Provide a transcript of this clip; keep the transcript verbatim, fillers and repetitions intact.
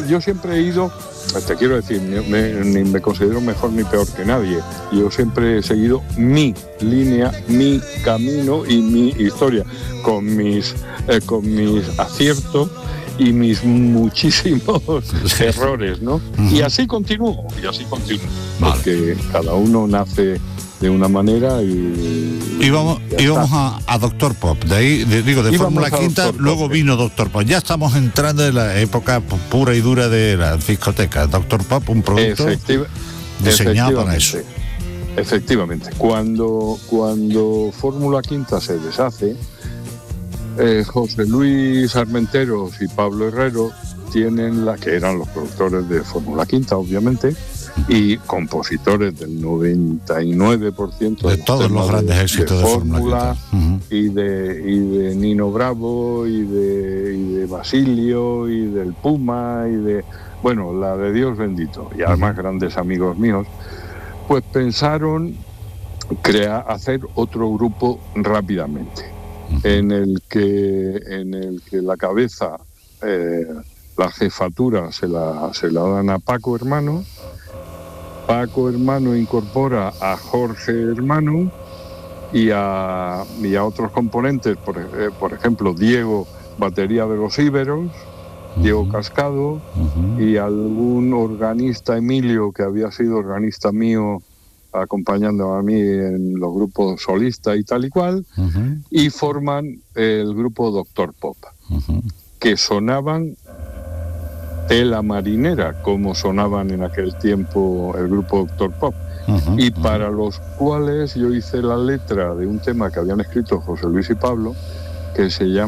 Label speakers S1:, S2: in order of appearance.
S1: yo siempre he ido, te quiero decir, me, ni me considero mejor ni peor que nadie. Yo siempre he seguido mi línea, mi camino y mi historia, con mis, eh, con mis aciertos y mis muchísimos errores, ¿no? Uh-huh. Y así continúo, y así continúo, vale. Porque cada uno nace de una manera y...
S2: Y vamos, y vamos a, a Doctor Pop, de ahí, de, digo, de Fórmula Quinta, luego Pop, vino Doctor Pop. Ya estamos entrando en la época pura y dura de las discotecas. Doctor Pop, un producto Efectiva, diseñado para eso.
S1: Efectivamente, cuando, cuando Fórmula Quinta se deshace, eh, José Luis Armenteros y Pablo Herrero tienen la que eran los productores de Fórmula Quinta, obviamente, y compositores del noventa y nueve por ciento
S2: de, de todos los grandes de, éxitos de, de
S1: Fórmula uh-huh. y, de, y de Nino Bravo y de, y de Basilio y del Puma y de, bueno, la de Dios bendito, y además uh-huh. grandes amigos míos, pues pensaron crear, hacer otro grupo rápidamente, uh-huh. en el que en el que la cabeza, eh, la jefatura se la, se la dan a Paco Hermano. Paco Hermano incorpora a Jorge Hermano y a, y a otros componentes, por, eh, por ejemplo, Diego, batería de los Íberos, uh-huh. Diego Cascado, uh-huh. y algún organista, Emilio, que había sido organista mío, acompañando a mí en los grupos solistas y tal y cual, uh-huh. y forman el grupo Doctor Pop, uh-huh. que sonaban Tela Marinera, como sonaban en aquel tiempo el grupo Doctor Pop, uh-huh, y para uh-huh. los cuales yo hice la letra de un tema que habían escrito José Luis y Pablo, que se llama